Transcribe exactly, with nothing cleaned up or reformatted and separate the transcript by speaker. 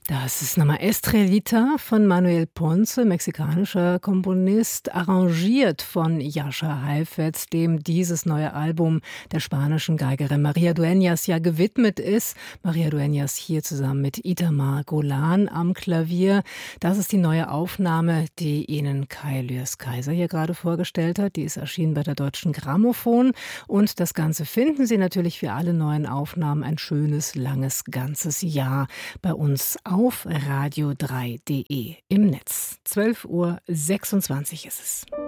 Speaker 1: Das ist nochmal Estrellita von Manuel Ponce, mexikanischer Komponist, arrangiert von Jascha Heifetz, dem dieses neue Album der spanischen Geigerin Maria Dueñas ja gewidmet ist. Maria Dueñas hier zusammen mit Itamar Golan am Klavier. Das ist die neue Aufnahme, die Ihnen Kai Lührs-Kaiser hier gerade vorgestellt hat. Die ist erschienen bei der Deutschen Grammophon. Und das Ganze finden Sie natürlich für alle neuen Aufnahmen ein schönes, langes, ganzes Jahr bei uns auf radio drei punkt de im Netz. zwölf Uhr sechsundzwanzig ist es.